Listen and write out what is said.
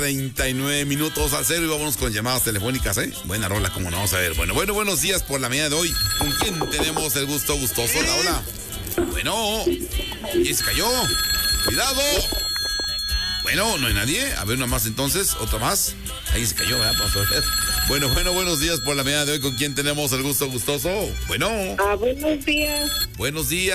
39 minutos al cero y vámonos con llamadas telefónicas, ¿eh? Buena rola, como no, vamos a ver. Bueno, buenos días por la mañana de hoy. ¿Con quién tenemos el gusto gustoso? Hola. Bueno, ¿y se cayó? ¡Cuidado! Bueno, no hay nadie. A ver, una más entonces, otra más. Ahí se cayó, ¿verdad? Vamos a ver. Bueno, buenos días por la mañana de hoy. ¿Con quién tenemos el gusto gustoso? Bueno. Buenos días. Buenos días.